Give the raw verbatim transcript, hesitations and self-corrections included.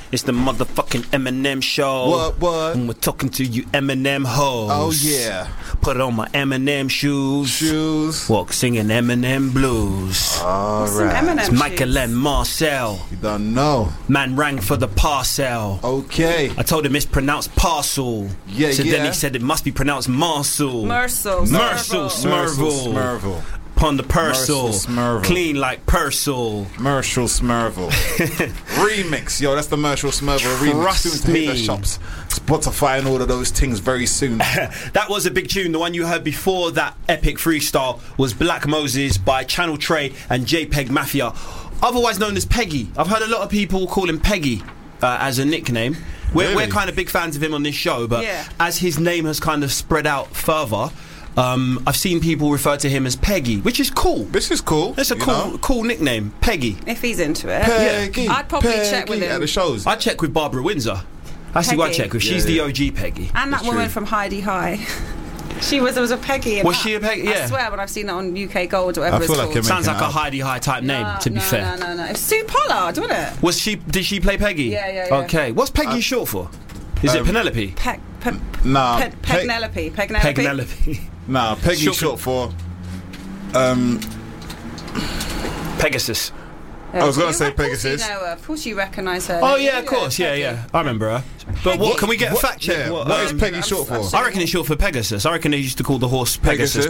It's the motherfucking Eminem show. What, what? And we're talking to you Eminem hoes. Oh, yeah. Put on my Eminem shoes. Shoes. Walk singing Eminem blues. All What's right. some Eminem It's shoes? Michael and Marcel. You don't know. Man rang for the parcel. Okay. I told him it's pronounced parcel. Yeah, so yeah. then he said it must be pronounced Marcel. Mercel. Mercel, Smurvel. Smurvel. Smurvel. Upon the Purcell. Mercel Smurvel. Clean like Purcell. Mercial Smurvel. Remix. Yo, that's the Mercial Smurvel remix. Trust Soon to hit the me. shops. Spotify and all of those things very soon. That was a big tune. The one you heard before that epic freestyle was Black Moses by Channel Trey and JPEG Mafia, otherwise known as Peggy. I've heard a lot of people call him Peggy uh, as a nickname. We're, Really? we're kind of big fans of him on this show, but Yeah. as his name has kind of spread out further, um, I've seen people refer to him as Peggy, which is cool. This is cool. It's a you cool, know? cool nickname, Peggy. If he's into it. Peggy. I'd probably Peggy check with him. at the shows. I check with Barbara Windsor. That's who I Peggy. check with. She's Yeah, the yeah. O G Peggy. And that It's woman true. from Heidi High. She was, there was a Peggy in Was that. she a Peggy? I Yeah. swear when I've seen that on U K Gold or whatever I it's feel like called. you're Sounds making like a it up. Heidi High type name, No, to be no, fair. No, no, no. It's Sue Pollard, wasn't it? Was she? Did she play Peggy? Yeah, yeah, yeah. Okay. What's Peggy Uh, short for? Is it um, Penelope? Pe- pe- Nah. pe- Peg- Pegnelope. Pegnelope. Penelope. Nah, Peggy Short short, for. Um, Pegasus. Yeah. I was gonna You- say of course Pegasus. You know her. Of course you recognise her. Oh yeah, of course. Yeah, Peggy. yeah. I remember her. But what? Can we get a What- fact check? yeah, What, what is um, Peggy I'm- short I'm for? sure- I reckon it's short for Pegasus. I reckon they used to call the horse Pegasus, Pegasus.